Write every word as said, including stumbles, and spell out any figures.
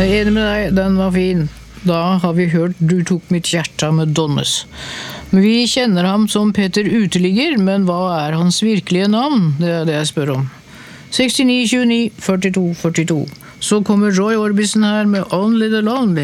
Jeg er enig med deg, den var fin. Da har vi hørt Du tok mitt hjerte med Donnes. Vi kjenner ham som Peter Uteligger, men hva er hans virkelige navn? Det er det jeg spør om. sekstini tjueni førtito førtito. Så kommer Roy Orbison her med Only the Lonely.